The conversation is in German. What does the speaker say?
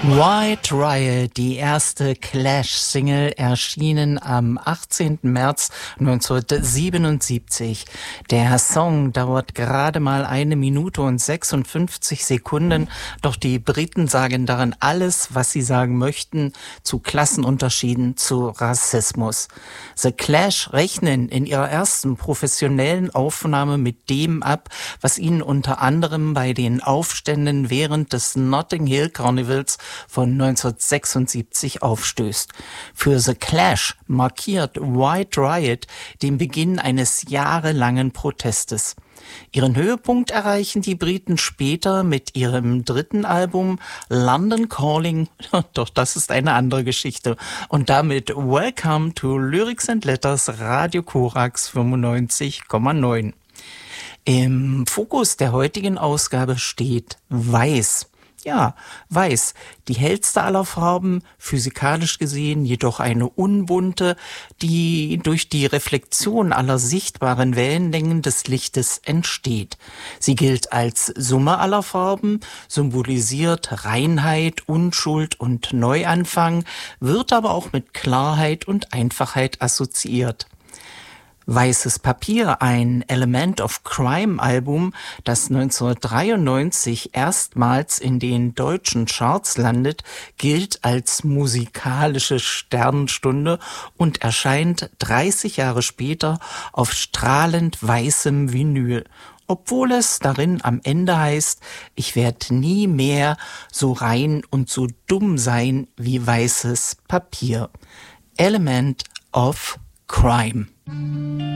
White Riot, die erste Clash-Single, erschienen am 18. März 1977. Der Song dauert gerade mal 1 Minute und 56 Sekunden, doch die Briten sagen darin alles, was sie sagen möchten, zu Klassenunterschieden, zu Rassismus. The Clash rechnen in ihrer ersten professionellen Aufnahme mit dem ab, was ihnen unter anderem bei den Aufständen während des Notting Hill Carnivals von 1976 aufstößt. Für The Clash markiert White Riot den Beginn eines jahrelangen Protestes. Ihren Höhepunkt erreichen die Briten später mit ihrem dritten Album London Calling, doch das ist eine andere Geschichte. Und damit Welcome to Lyrics and Letters, Radio Korax 95,9. Im Fokus der heutigen Ausgabe steht Weiß. Ja, Weiß, die hellste aller Farben, physikalisch gesehen jedoch eine unbunte, die durch die Reflexion aller sichtbaren Wellenlängen des Lichtes entsteht. Sie gilt als Summe aller Farben, symbolisiert Reinheit, Unschuld und Neuanfang, wird aber auch mit Klarheit und Einfachheit assoziiert. Weißes Papier, ein Element of Crime Album, das 1993 erstmals in den deutschen Charts landet, gilt als musikalische Sternenstunde und erscheint 30 Jahre später auf strahlend weißem Vinyl. Obwohl es darin am Ende heißt, ich werde nie mehr so rein und so dumm sein wie weißes Papier. Element of Crime.